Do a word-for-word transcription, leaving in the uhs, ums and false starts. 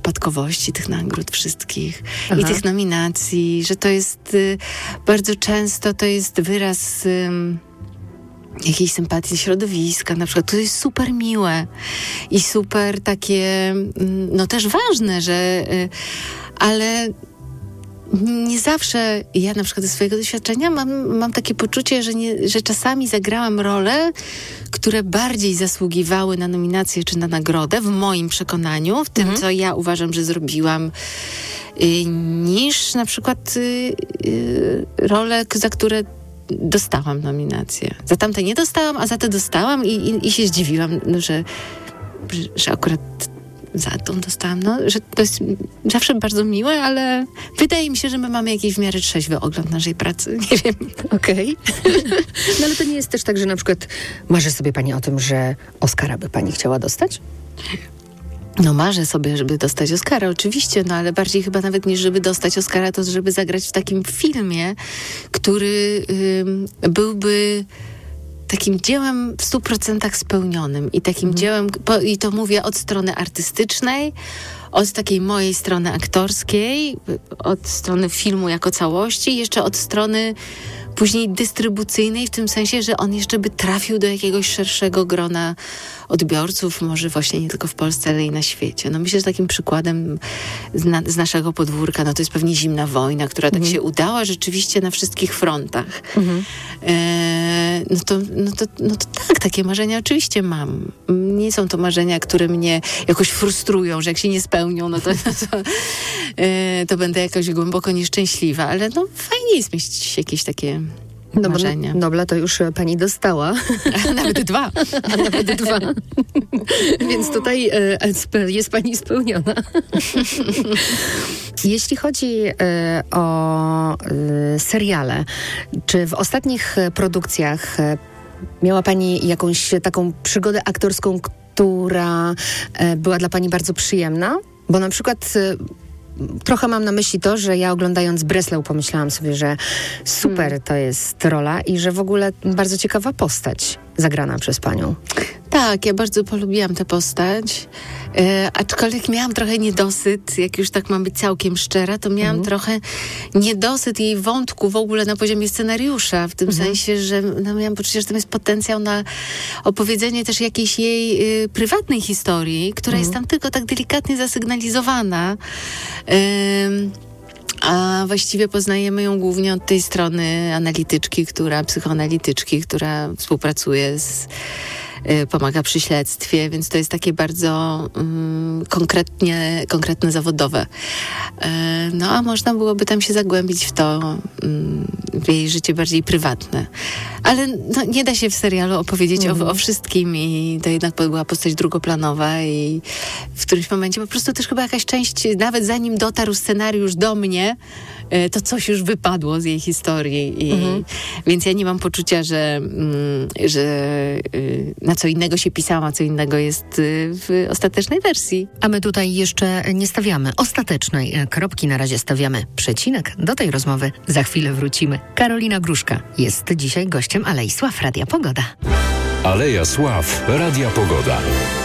przypadkowości tych nagród wszystkich Aha. i tych nominacji, że to jest y, bardzo często to jest wyraz y, jakiejś sympatii środowiska, na przykład. To jest super miłe i super takie, no też ważne, że y, ale nie zawsze, ja na przykład ze swojego doświadczenia mam, mam takie poczucie, że, nie, że czasami zagrałam role, które bardziej zasługiwały na nominację czy na nagrodę, w moim przekonaniu, w tym, mhm. co ja uważam, że zrobiłam, y, niż na przykład y, y, role, za które dostałam nominację. Za tamte nie dostałam, a za te dostałam i, i, i się zdziwiłam, no, że, że, że akurat za tą dostałam, no, że to jest zawsze bardzo miłe, ale wydaje mi się, że my mamy jakiś w miarę trzeźwy ogląd naszej pracy. Nie wiem. Okej. Okay. No ale to nie jest też tak, że na przykład marzy sobie pani o tym, że Oscara by pani chciała dostać? No marzę sobie, żeby dostać Oscara, oczywiście, no ale bardziej chyba nawet niż żeby dostać Oscara, to żeby zagrać w takim filmie, który y, byłby takim dziełem w stu procentach spełnionym i takim mhm. dziełem, po, i to mówię od strony artystycznej, od takiej mojej strony aktorskiej, od strony filmu jako całości, jeszcze od strony później dystrybucyjnej, w tym sensie, że on jeszcze by trafił do jakiegoś szerszego grona odbiorców, może właśnie nie tylko w Polsce, ale i na świecie. No myślę, że takim przykładem z, na, z naszego podwórka, no to jest pewnie Zimna wojna, która tak mhm. się udała rzeczywiście na wszystkich frontach. Mhm. E, no, to, no, to, no to tak, takie marzenia oczywiście mam. Nie są to marzenia, które mnie jakoś frustrują, że jak się nie spełnią, no to, no to, e, to będę jakoś głęboko nieszczęśliwa, ale no fajnie jest mieć jakieś takie no marzenia. Bo Nobla to już pani dostała. A nawet dwa. A nawet dwa. Więc tutaj e, jest pani spełniona. Jeśli chodzi e, o e, seriale, czy w ostatnich produkcjach e, miała pani jakąś taką przygodę aktorską, która e, była dla pani bardzo przyjemna? Bo na przykład e, trochę mam na myśli to, że ja oglądając Breslau pomyślałam sobie, że super hmm. to jest rola i że w ogóle bardzo ciekawa postać zagrana przez panią. Tak, ja bardzo polubiłam tę postać, e, aczkolwiek miałam trochę niedosyt, jak już tak mam być całkiem szczera, to miałam mhm. trochę niedosyt jej wątku w ogóle na poziomie scenariusza, w tym mhm. sensie, że no, miałam poczucie, że tam jest potencjał na opowiedzenie też jakiejś jej y, prywatnej historii, która mhm. jest tam tylko tak delikatnie zasygnalizowana. Ym, A właściwie poznajemy ją głównie od tej strony analityczki, która, psychoanalityczki, która współpracuje z, y, pomaga przy śledztwie, więc to jest takie bardzo y, konkretnie, konkretne zawodowe. Y, no a można byłoby tam się zagłębić w to, y, w jej życie bardziej prywatne. Ale no, nie da się w serialu opowiedzieć mm. o, o wszystkim i to jednak była postać drugoplanowa i w którymś momencie po prostu też chyba jakaś część, nawet zanim dotarł scenariusz do mnie, to coś już wypadło z jej historii. I, mm-hmm. Więc ja nie mam poczucia, że, że na co innego się pisałam, a co innego jest w ostatecznej wersji. A my tutaj jeszcze nie stawiamy ostatecznej kropki, na razie stawiamy przecinek. Do tej rozmowy za chwilę wrócimy. Karolina Gruszka jest dzisiaj gościem Alei Sław Radia Pogoda. Aleja Sław Radia Pogoda.